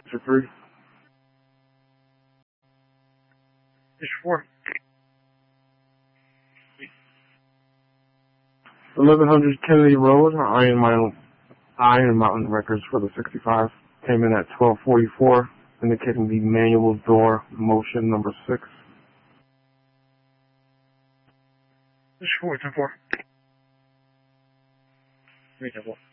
Issue 3. Issue 4. 1100 Kennedy Road, Iron Mountain Records for the 65. Came in at 1244, indicating the manual door motion number 6. Issue 4, 10-4. 3, 10-4.